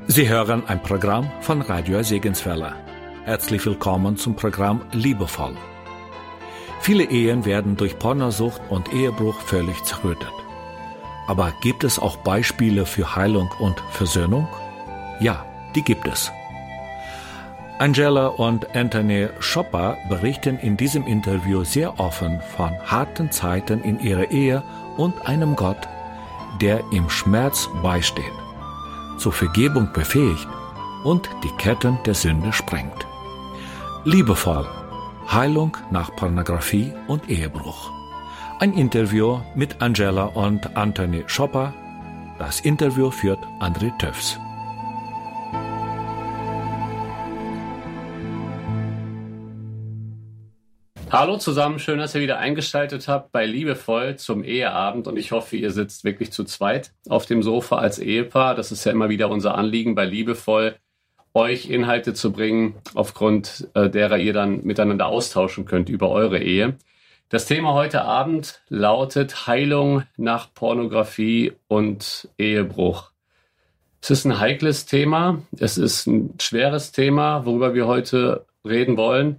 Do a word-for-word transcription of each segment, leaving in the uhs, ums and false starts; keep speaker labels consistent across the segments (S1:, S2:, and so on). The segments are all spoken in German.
S1: Sie hören ein Programm von Radio Segenswelle. Herzlich willkommen zum Programm Liebevoll. Viele Ehen werden durch Pornosucht und Ehebruch völlig zerrüttet. Aber gibt es auch Beispiele für Heilung und Versöhnung? Ja, die gibt es. Angela und Anthony Schopper berichten in diesem Interview sehr offen von harten Zeiten in ihrer Ehe und einem Gott, der im Schmerz beisteht, zur Vergebung befähigt und die Ketten der Sünde sprengt. Liebevoll. Heilung nach Pornografie und Ehebruch. Ein Interview mit Angela und Anthony Schopper. Das Interview führt André Töfs.
S2: Hallo zusammen, schön, dass ihr wieder eingeschaltet habt bei Liebevoll zum Eheabend und ich hoffe, ihr sitzt wirklich zu zweit auf dem Sofa als Ehepaar. Das ist ja immer wieder unser Anliegen bei Liebevoll, euch Inhalte zu bringen, aufgrund äh, derer ihr dann miteinander austauschen könnt über eure Ehe. Das Thema heute Abend lautet Heilung nach Pornografie und Ehebruch. Es ist ein heikles Thema, es ist ein schweres Thema, worüber wir heute reden wollen.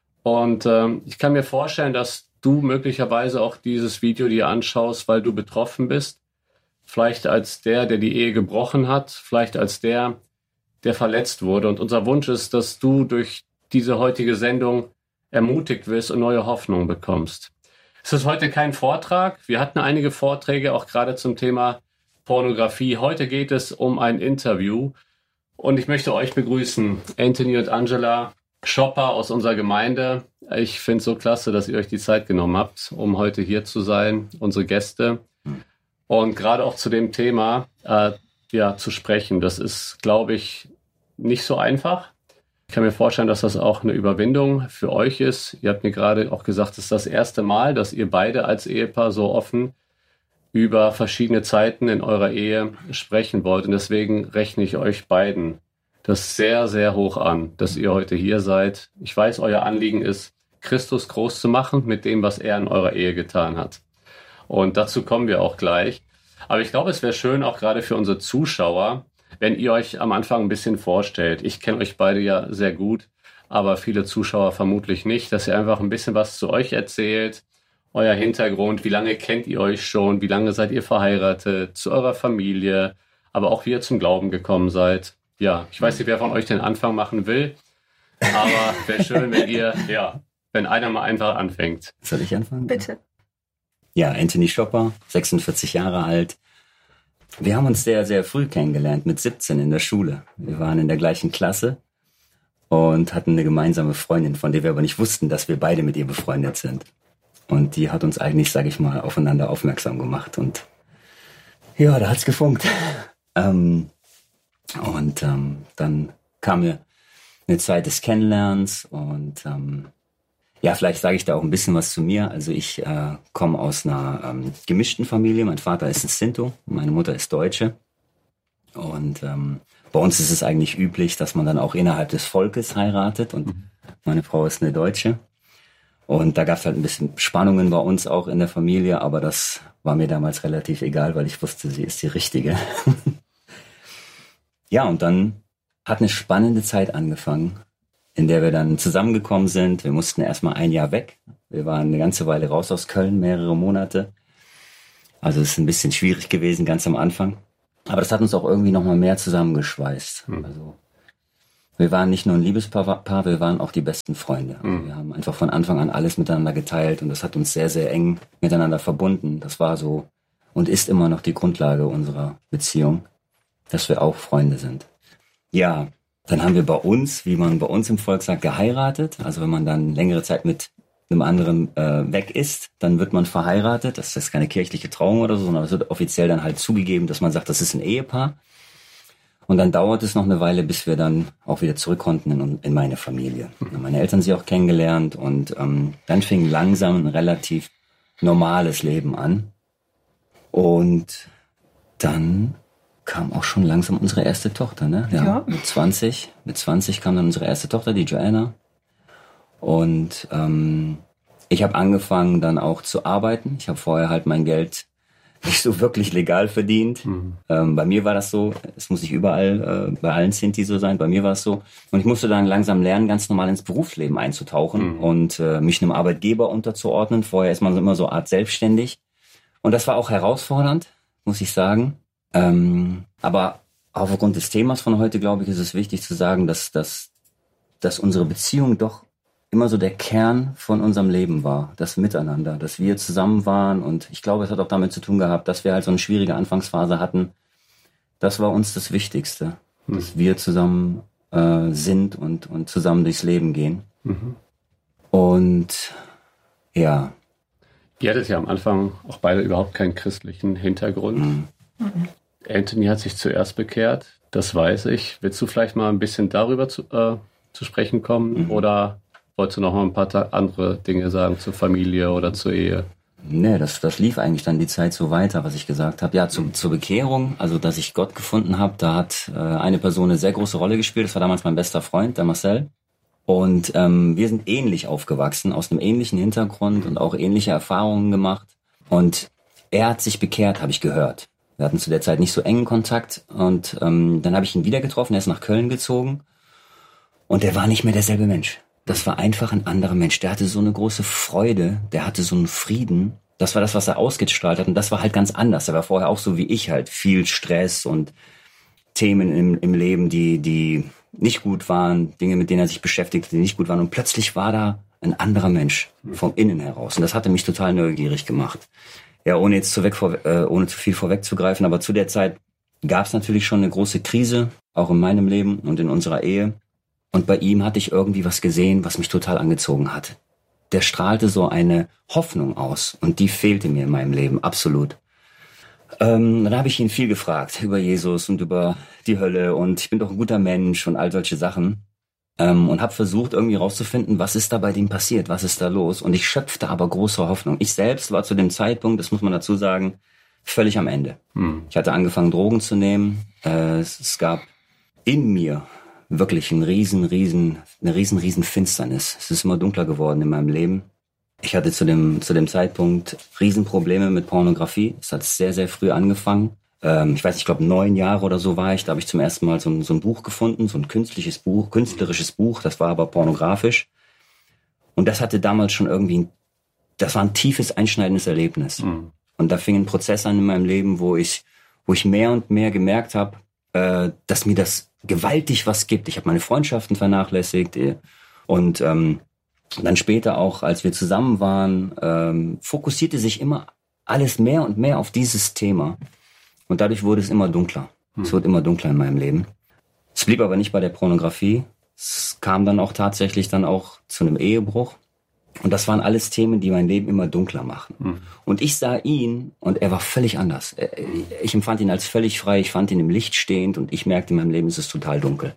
S2: Und ähm, ich kann mir vorstellen, dass du möglicherweise auch dieses Video dir anschaust, weil du betroffen bist. Vielleicht als der, der die Ehe gebrochen hat, vielleicht als der, der verletzt wurde. Und unser Wunsch ist, dass du durch diese heutige Sendung ermutigt wirst und neue Hoffnung bekommst. Es ist heute kein Vortrag. Wir hatten einige Vorträge, auch gerade zum Thema Pornografie. Heute geht es um ein Interview. Und ich möchte euch begrüßen, Anthony und Angela Schopper aus unserer Gemeinde. Ich finde es so klasse, dass ihr euch die Zeit genommen habt, um heute hier zu sein, unsere Gäste. Und gerade auch zu dem Thema äh, ja, zu sprechen. Das ist, glaube ich, nicht so einfach. Ich kann mir vorstellen, dass das auch eine Überwindung für euch ist. Ihr habt mir gerade auch gesagt, es ist das erste Mal, dass ihr beide als Ehepaar so offen über verschiedene Zeiten in eurer Ehe sprechen wollt. Und deswegen rechne ich euch beiden das sehr, sehr hoch an, dass ihr heute hier seid. Ich weiß, euer Anliegen ist, Christus groß zu machen mit dem, was er in eurer Ehe getan hat. Und dazu kommen wir auch gleich. Aber ich glaube, es wäre schön, auch gerade für unsere Zuschauer, wenn ihr euch am Anfang ein bisschen vorstellt. Ich kenne euch beide ja sehr gut, aber viele Zuschauer vermutlich nicht, dass ihr einfach ein bisschen was zu euch erzählt, euer Hintergrund, wie lange kennt ihr euch schon, wie lange seid ihr verheiratet, zu eurer Familie, aber auch wie ihr zum Glauben gekommen seid. Ja, ich weiß nicht, wer von euch den Anfang machen will, aber wäre schön, wenn ihr, ja, wenn einer mal einfach anfängt.
S3: Soll ich anfangen?
S4: Bitte.
S3: Ja, Anthony Schopper, sechsundvierzig Jahre alt. Wir haben uns sehr, sehr früh kennengelernt, mit siebzehn in der Schule. Wir waren in der gleichen Klasse und hatten eine gemeinsame Freundin, von der wir aber nicht wussten, dass wir beide mit ihr befreundet sind. Und die hat uns eigentlich, sage ich mal, aufeinander aufmerksam gemacht. Und ja, da hat's gefunkt. ähm... Und ähm, dann kam mir eine Zeit des Kennenlernens und ähm, ja, vielleicht sage ich da auch ein bisschen was zu mir. Also ich äh, komme aus einer ähm, gemischten Familie. Mein Vater ist ein Sinto, meine Mutter ist Deutsche. Und ähm, bei uns ist es eigentlich üblich, dass man dann auch innerhalb des Volkes heiratet. Und meine Frau ist eine Deutsche. Und da gab es halt ein bisschen Spannungen bei uns auch in der Familie. Aber das war mir damals relativ egal, weil ich wusste, sie ist die Richtige. Ja, und dann hat eine spannende Zeit angefangen, in der wir dann zusammengekommen sind. Wir mussten erstmal ein Jahr weg. Wir waren eine ganze Weile raus aus Köln, mehrere Monate. Also es ist ein bisschen schwierig gewesen, ganz am Anfang. Aber das hat uns auch irgendwie nochmal mehr zusammengeschweißt. Mhm. Also wir waren nicht nur ein Liebespaar, wir waren auch die besten Freunde. Also mhm. Wir haben einfach von Anfang an alles miteinander geteilt und das hat uns sehr, sehr eng miteinander verbunden. Das war so und ist immer noch die Grundlage unserer Beziehung, dass wir auch Freunde sind. Ja, dann haben wir bei uns, wie man bei uns im Volk sagt, geheiratet. Also wenn man dann längere Zeit mit einem anderen äh, weg ist, dann wird man verheiratet. Das ist keine kirchliche Trauung oder so, sondern es wird offiziell dann halt zugegeben, dass man sagt, das ist ein Ehepaar. Und dann dauert es noch eine Weile, bis wir dann auch wieder zurück konnten in, in meine Familie. Mhm. Meine Eltern sie auch kennengelernt und ähm, dann fing langsam ein relativ normales Leben an. Und dann kam auch schon langsam unsere erste Tochter, ne? Ja, ja. Mit zwanzig, mit zwanzig kam dann unsere erste Tochter, die Joanna. Und ähm, ich habe angefangen dann auch zu arbeiten. Ich habe vorher halt mein Geld nicht so wirklich legal verdient. Mhm. Ähm, bei mir war das so, es muss nicht überall, äh, bei allen Sinti so sein, bei mir war es so. Und ich musste dann langsam lernen, ganz normal ins Berufsleben einzutauchen mhm. und äh, mich einem Arbeitgeber unterzuordnen. Vorher ist man so immer so Art selbstständig. Und das war auch herausfordernd, muss ich sagen. Ähm, aber aufgrund des Themas von heute, glaube ich, ist es wichtig zu sagen, dass, dass, dass unsere Beziehung doch immer so der Kern von unserem Leben war, das Miteinander, dass wir zusammen waren. Und ich glaube, es hat auch damit zu tun gehabt, dass wir halt so eine schwierige Anfangsphase hatten. Das war uns das Wichtigste, mhm. dass wir zusammen äh, sind und, und zusammen durchs Leben gehen. Mhm. Und ja.
S2: Ihr hattet ja am Anfang auch beide überhaupt keinen christlichen Hintergrund. Mhm. Mhm. Anthony hat sich zuerst bekehrt, das weiß ich. Willst du vielleicht mal ein bisschen darüber zu, äh, zu sprechen kommen? Mhm. Oder wolltest du noch mal ein paar andere Dinge sagen zur Familie oder zur Ehe?
S3: Nee, das, das lief eigentlich dann die Zeit so weiter, was ich gesagt habe. Ja, zu, zur Bekehrung, also dass ich Gott gefunden habe, da hat äh, eine Person eine sehr große Rolle gespielt. Das war damals mein bester Freund, der Marcel. Und ähm, wir sind ähnlich aufgewachsen, aus einem ähnlichen Hintergrund und auch ähnliche Erfahrungen gemacht. Und er hat sich bekehrt, habe ich gehört. Wir hatten zu der Zeit nicht so engen Kontakt. Und ähm, dann habe ich ihn wieder getroffen, er ist nach Köln gezogen. Und er war nicht mehr derselbe Mensch. Das war einfach ein anderer Mensch. Der hatte so eine große Freude, der hatte so einen Frieden. Das war das, was er ausgestrahlt hat. Und das war halt ganz anders. Er war vorher auch so wie ich halt. Viel Stress und Themen im, im Leben, die, die nicht gut waren. Dinge, mit denen er sich beschäftigte, die nicht gut waren. Und plötzlich war da ein anderer Mensch vom Innen heraus. Und das hatte mich total neugierig gemacht. Ja, ohne jetzt zu, weg vor, äh, ohne zu viel vorwegzugreifen. Aber zu der Zeit gab es natürlich schon eine große Krise, auch in meinem Leben und in unserer Ehe. Und bei ihm hatte ich irgendwie was gesehen, was mich total angezogen hat. Der strahlte so eine Hoffnung aus und die fehlte mir in meinem Leben, absolut. Ähm, dann habe ich ihn viel gefragt über Jesus und über die Hölle und ich bin doch ein guter Mensch und all solche Sachen. Ähm, und habe versucht irgendwie rauszufinden, was ist da bei dem passiert, was ist da los. Und ich schöpfte aber große Hoffnung. Ich selbst war zu dem Zeitpunkt, das muss man dazu sagen, völlig am Ende. Hm. Ich hatte angefangen, Drogen zu nehmen. Äh, es, es gab in mir wirklich ein riesen, riesen, eine riesen, riesen Finsternis. Es ist immer dunkler geworden in meinem Leben. Ich hatte zu dem, zu dem Zeitpunkt Riesenprobleme mit Pornografie. Es hat sehr, sehr früh angefangen. Ähm, ich weiß nicht, ich glaube neun Jahre oder so war ich. Da habe ich zum ersten Mal so ein, so ein Buch gefunden, so ein künstliches Buch, künstlerisches Buch. Das war aber pornografisch. Und das hatte damals schon irgendwie, ein, das war ein tiefes, einschneidendes Erlebnis. Mhm. Und da fing ein Prozess an in meinem Leben, wo ich, wo ich mehr und mehr gemerkt habe, äh, dass mir das gewaltig was gibt. Ich habe meine Freundschaften vernachlässigt und ähm, dann später auch, als wir zusammen waren, ähm, fokussierte sich immer alles mehr und mehr auf dieses Thema und dadurch wurde es immer dunkler. Hm. Es wurde immer dunkler in meinem Leben. Es blieb aber nicht bei der Pornografie. Es kam dann auch tatsächlich dann auch zu einem Ehebruch. Und das waren alles Themen, die mein Leben immer dunkler machen. Mhm. Und ich sah ihn und er war völlig anders. Ich empfand ihn als völlig frei, ich fand ihn im Licht stehend und ich merkte, in meinem Leben ist es total dunkel.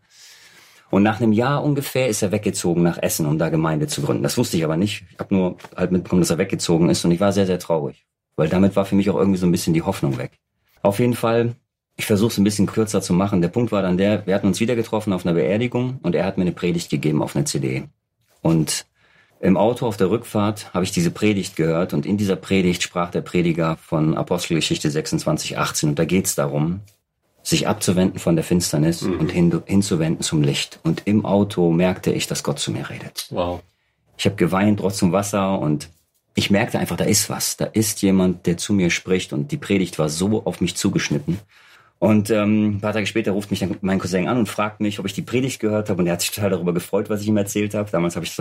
S3: Und nach einem Jahr ungefähr ist er weggezogen nach Essen, um da Gemeinde zu gründen. Das wusste ich aber nicht. Ich habe nur halt mitbekommen, dass er weggezogen ist und ich war sehr, sehr traurig. Weil damit war für mich auch irgendwie so ein bisschen die Hoffnung weg. Auf jeden Fall, ich versuche es ein bisschen kürzer zu machen. Der Punkt war dann der, wir hatten uns wieder getroffen auf einer Beerdigung und er hat mir eine Predigt gegeben auf einer C D. Und im Auto auf der Rückfahrt habe ich diese Predigt gehört und in dieser Predigt sprach der Prediger von Apostelgeschichte sechsundzwanzig achtzehn und da geht es darum, sich abzuwenden von der Finsternis mhm. und hin, hinzuwenden zum Licht. Und im Auto merkte ich, dass Gott zu mir redet. Wow. Ich habe geweint, trotz zum Wasser und ich merkte einfach, da ist was. Da ist jemand, der zu mir spricht und die Predigt war so auf mich zugeschnitten. Und ähm, ein paar Tage später ruft mich dann mein Cousin an und fragt mich, ob ich die Predigt gehört habe und er hat sich total darüber gefreut, was ich ihm erzählt habe. Damals habe ich